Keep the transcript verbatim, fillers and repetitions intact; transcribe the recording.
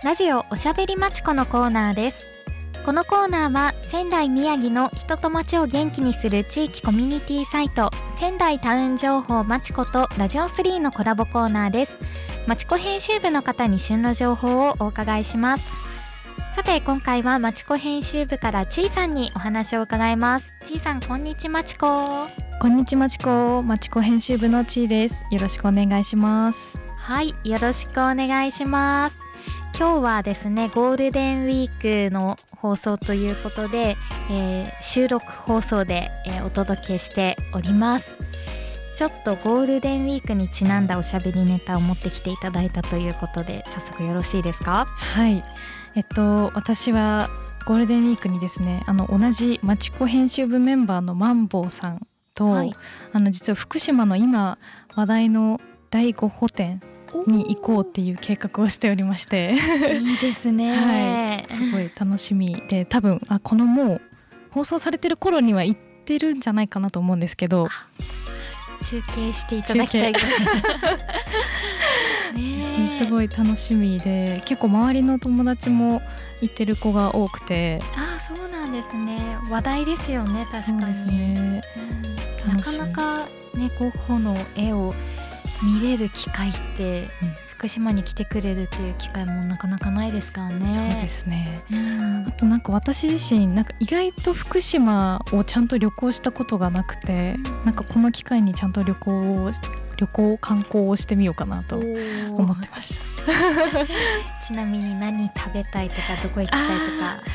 ラジオおしゃべりまちこのコーナーです。このコーナーは仙台宮城の人と街を元気にする地域コミュニティサイト仙台タウン情報まちことラジオスリーのコラボコーナーです。まちこ編集部の方に旬の情報をお伺いします。さて今回はまちこ編集部からちいさんにお話を伺います。ちいさん、こんにちまちこ。 こんにちまちこ、まちこ編集部のちいです。よろしくお願いします。 はい、よろしくお願いします。今日はですね、ゴールデンウィークの放送ということで、えー、収録放送で、えー、お届けしております。ちょっとゴールデンウィークにちなんだおしゃべりネタを持ってきていただいたということで、早速よろしいですか？ はい、えっと私はゴールデンウィークにですね、あの同じまちこ編集部メンバーのマンボウさんと、はい、あの実は福島の今話題のだいごホ展に行こうっていう計画をしておりましていいですね、 はい、すごい楽しみで、多分あこのもう放送されてる頃には行ってるんじゃないかなと思うんですけど、 中継していただきたいね、すごい楽しみで、結構周りの友達も行ってる子が多くて。 あ、そうなんですね。話題ですよね、確かに。 そうですね、 うん、なかなかね、ゴッホの絵を見れる機会って、うん、福島に来てくれるっていう機会もなかなかないですからね。 そうですね、 うん、 あとなんか私自身なんか意外と福島をちゃんと旅行したことがなくて、うん、なんかこの機会にちゃんと旅行を旅行観光をしてみようかなと思ってました。 ちなみに何食べたいとかどこ行きたいとか